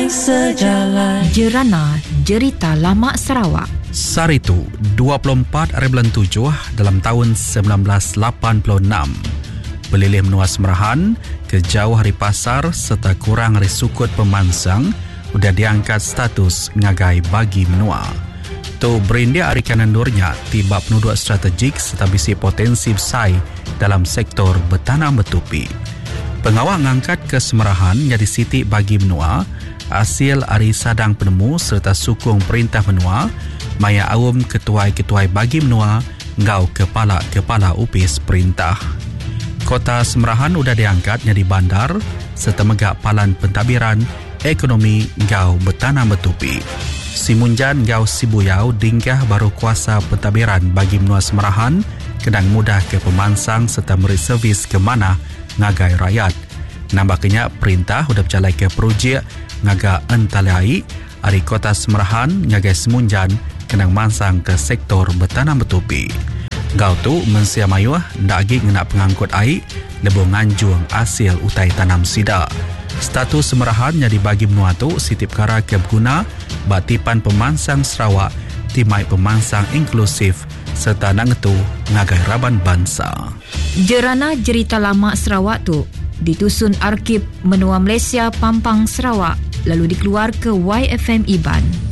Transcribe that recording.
sejalan. Jerana Jerita Lama Sarawak. Saritu 24/7 dalam tahun 1986. Belilih menua semerahan ke jauh hari pasar serta kurang hari sukut pemansang sudah diangkat status ngagai bagi menua. Tu berindia hari kanandurnya tiba penduduk strategik serta bisi potensi besar dalam sektor bertanam bertupi. Pengawal ngangkat ke semerahan jadi siti bagi menua hasil hari sadang penemu serta sukung perintah menua maya awam ketuai-ketuai bagi menua ngau kepala-kepala upis perintah. Kota Semerahan sudah diangkat jadi bandar serta megak palan pentadbiran ekonomi ngau bertanam bertupi. Simunjan ngau Sibuyau dinggah baru kuasa pentadbiran bagi menua Semerahan kedang mudah ke pemansang serta memberi servis ke mana ngagai rakyat. Nampaknya perintah sudah berjalan ke projek ngaga entalai hari Kota Semerahan ngagai Simunjan kenang mansang ke sektor bertanam bertupi. Gau tu mensia mayuh ndak lagi ngena pengangkut air lebih nganjung hasil utai tanam sida. Status Semerahan yang dibagi menua tu siti perkara ke berguna batipan pemansang Sarawak timai pemansang inklusif serta nangetu ngagai raban bangsa. Jerana Jerita Lama Sarawak tu ditusun Arkib Menua Malaysia Pampang Sarawak lalu dikeluar ke YFM Iban.